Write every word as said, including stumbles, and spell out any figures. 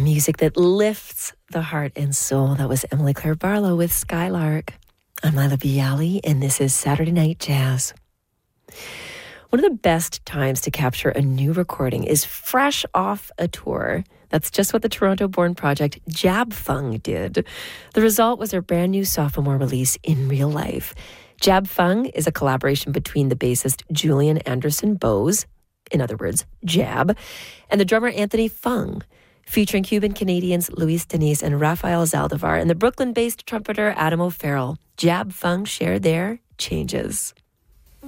Music that lifts the heart and soul. That was Emily Claire Barlow with Skylark. I'm Lila Bialy, and this is Saturday Night Jazz. One of the best times to capture a new recording is fresh off a tour. That's just what the Toronto-born project Jab Fung did. The result was their brand new sophomore release in real life. Jab Fung is a collaboration between the bassist Julian Anderson Bose, in other words, Jab, and the drummer Anthony Fung, featuring Cuban-Canadians Luis Deniz and Rafael Zaldivar and the Brooklyn-based trumpeter Adam O'Farrell. Jab Fung shared their changes.